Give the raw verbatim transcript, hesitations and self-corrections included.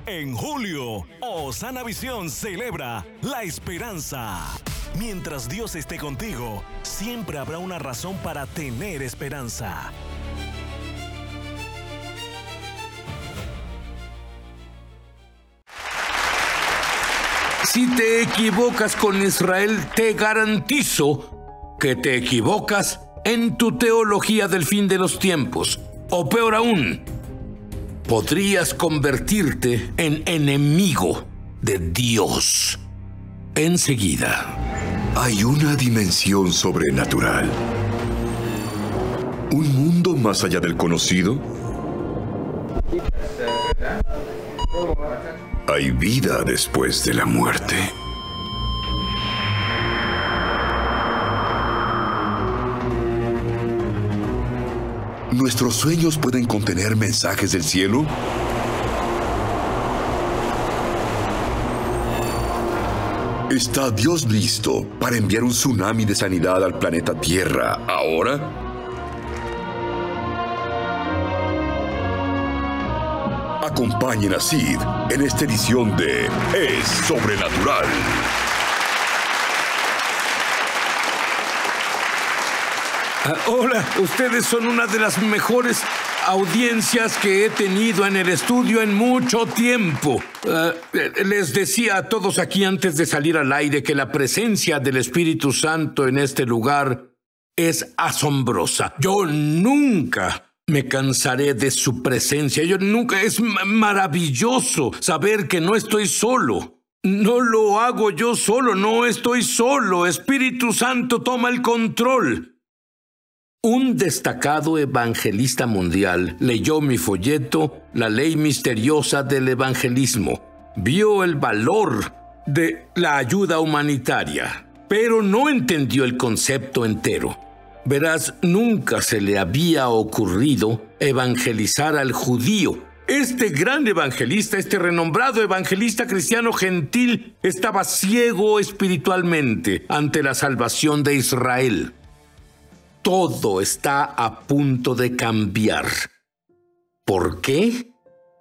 En julio, Osana Visión celebra la esperanza. Mientras Dios esté contigo, siempre habrá una razón para tener esperanza. Si te equivocas con Israel, te garantizo que te equivocas en tu teología del fin de los tiempos. O peor aún, podrías convertirte en enemigo de Dios enseguida. Hay una dimensión sobrenatural. ¿Un mundo más allá del conocido? Hay vida después de la muerte. ¿Nuestros sueños pueden contener mensajes del cielo? ¿Está Dios listo para enviar un tsunami de sanidad al planeta Tierra ahora? Acompañen a Sid en esta edición de Es Sobrenatural. Uh, hola, ustedes son una de las mejores audiencias que he tenido en el estudio en mucho tiempo. Uh, les decía a todos aquí antes de salir al aire que la presencia del Espíritu Santo en este lugar es asombrosa. Yo nunca me cansaré de su presencia. Yo nunca... Es maravilloso saber que no estoy solo. No lo hago yo solo, no estoy solo. Espíritu Santo toma el control. Un destacado evangelista mundial leyó mi folleto La ley misteriosa del evangelismo. Vio el valor de la ayuda humanitaria, pero no entendió el concepto entero. Verás, nunca se le había ocurrido evangelizar al judío. Este gran evangelista, este renombrado evangelista cristiano gentil, estaba ciego espiritualmente ante la salvación de Israel. Todo está a punto de cambiar. ¿Por qué?